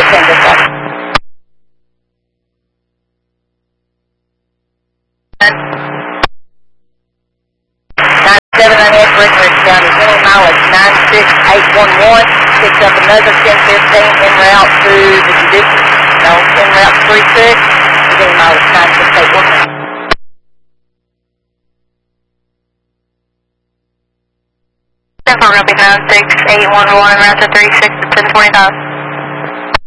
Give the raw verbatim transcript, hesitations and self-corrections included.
ten dispatch. nine seven ninety-eight Breckenridge County, winning mileage nine six eight one one, picked up another ten fifteen en route to the Judicial, no, en route to three six, winning mileage nine six eight one one. nine six eight one one, route to three six at ten twenty-five.